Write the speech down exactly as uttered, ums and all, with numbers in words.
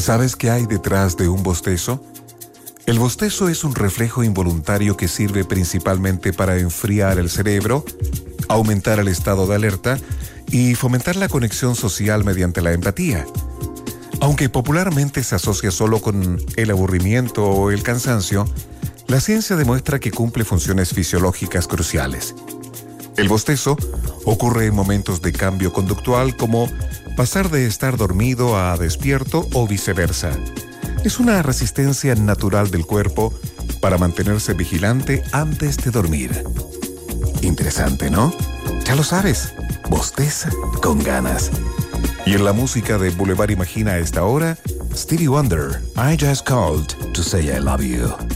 ¿Sabes qué hay detrás de un bostezo? El bostezo es un reflejo involuntario que sirve principalmente para enfriar el cerebro, aumentar el estado de alerta y fomentar la conexión social mediante la empatía. Aunque popularmente se asocia solo con el aburrimiento o el cansancio, la ciencia demuestra que cumple funciones fisiológicas cruciales. El bostezo ocurre en momentos de cambio conductual como pasar de estar dormido a despierto o viceversa. Es una resistencia natural del cuerpo para mantenerse vigilante antes de dormir. Interesante, ¿no? Ya lo sabes, bosteza con ganas. Y en la música de Boulevard Imagina a esta hora, Stevie Wonder, I Just Called to Say I Love You.